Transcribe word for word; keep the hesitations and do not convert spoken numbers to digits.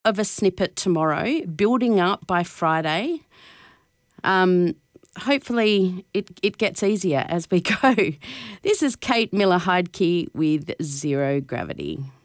of a snippet tomorrow, building up by Friday. Um, hopefully it, it gets easier as we go. This is Kate Miller-Heidke with Zero Gravity.